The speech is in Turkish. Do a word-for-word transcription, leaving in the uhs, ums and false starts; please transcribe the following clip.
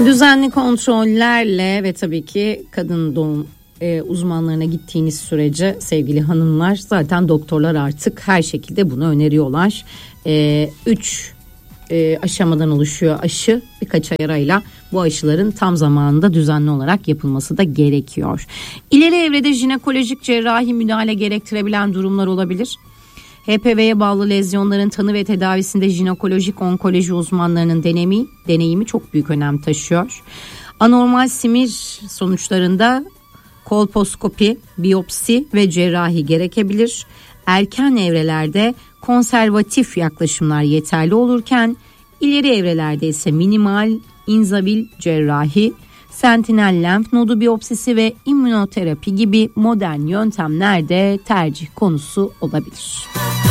Düzenli kontrollerle ve tabii ki kadın doğum e, uzmanlarına gittiğiniz sürece sevgili hanımlar, zaten doktorlar artık her şekilde bunu öneriyorlar. E, üç e, aşamadan oluşuyor aşı, birkaç ay arayla bu aşıların tam zamanında düzenli olarak yapılması da gerekiyor. İleri evrede jinekolojik cerrahi müdahale gerektirebilen durumlar olabilir. H P V'ye bağlı lezyonların tanı ve tedavisinde jinekolojik onkoloji uzmanlarının deneyimi, deneyimi çok büyük önem taşıyor. Anormal simir sonuçlarında kolposkopi, biyopsi ve cerrahi gerekebilir. Erken evrelerde konservatif yaklaşımlar yeterli olurken ileri evrelerde ise minimal inzabil cerrahi, sentinel lenf nodu biyopsisi ve immünoterapi gibi modern yöntemler de tercih konusu olabilir.